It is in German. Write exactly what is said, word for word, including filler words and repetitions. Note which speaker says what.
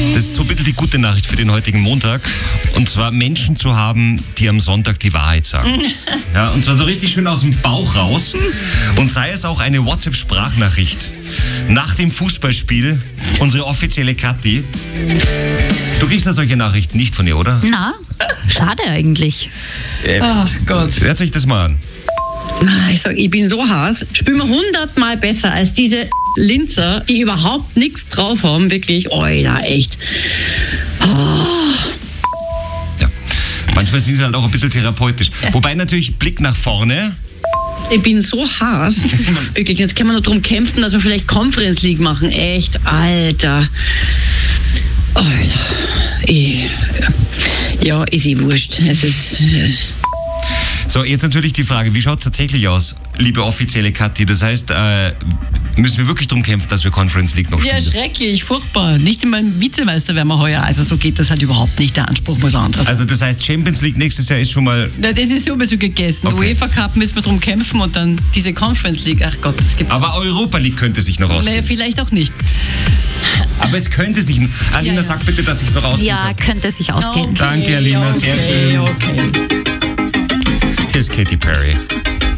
Speaker 1: Das ist so ein bisschen die gute Nachricht für den heutigen Montag. Und zwar Menschen zu haben, die am Sonntag die Wahrheit sagen. Ja, und zwar so richtig schön aus dem Bauch raus. Und sei es auch eine WhatsApp-Sprachnachricht. Nach dem Fußballspiel, unsere offizielle Kathi. Du kriegst ja solche Nachrichten nicht von ihr, oder?
Speaker 2: Na, schade eigentlich.
Speaker 1: Äh,
Speaker 3: Ach Gott.
Speaker 1: Hört sich das mal an.
Speaker 3: Ich sag, ich bin so heiß. Spül mir hundertmal besser als diese Linzer, die überhaupt nichts drauf haben. Wirklich, Alter, echt.
Speaker 1: Ja. Manchmal sind sie halt auch ein bisschen therapeutisch. Wobei natürlich Blick nach vorne.
Speaker 3: Ich bin so heiß. Wirklich, jetzt können wir nur darum kämpfen, dass wir vielleicht Conference League machen. Echt, Alter. Alter. Ich, ja, ist eh wurscht. Es ist... Äh
Speaker 1: So, jetzt natürlich die Frage, wie schaut es tatsächlich aus, liebe offizielle Kathi? Das heißt, äh, müssen wir wirklich darum kämpfen, dass wir Conference League noch spielen?
Speaker 4: Ja, schrecklich, furchtbar. Nicht einmal Vizemeister werden wir heuer. Also so geht das halt überhaupt nicht. Der Anspruch muss anderes sein.
Speaker 1: Also das heißt, Champions League nächstes Jahr ist schon mal...
Speaker 4: Na, das ist sowieso gegessen.
Speaker 1: Okay.
Speaker 4: UEFA Cup müssen wir drum kämpfen und dann diese Conference League. Ach Gott, das gibt's.
Speaker 1: Aber Europa League könnte sich noch ausgehen.
Speaker 4: Naja, vielleicht auch nicht.
Speaker 1: Aber es könnte sich... Alina,
Speaker 4: Ja, ja.
Speaker 1: sag bitte, dass ich es noch ausgehen
Speaker 2: Ja,
Speaker 1: kann.
Speaker 2: könnte sich ausgehen.
Speaker 1: Danke, Alina, sehr schön.
Speaker 4: Okay.
Speaker 1: Hier ist Katy Perry.